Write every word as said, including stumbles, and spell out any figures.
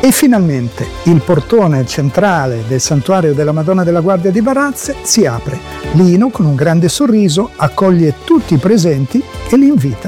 E finalmente il portone centrale del santuario della Madonna della Guardia di Varazze si apre. Lino, con un grande sorriso, accoglie tutti i presenti e li invita